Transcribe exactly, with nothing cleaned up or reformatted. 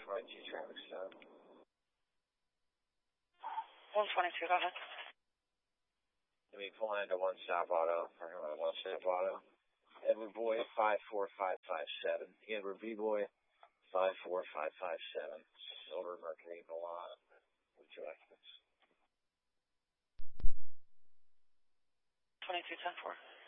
twenty-two traffic stop. one twenty-two, go ahead. Let me pull into One Stop Auto, or One Stop Auto. Edward Boy, five four five five seven. Edward B. Boy, five four five five seven. Silver Mercury Milan with two occupants. twenty-two ten four.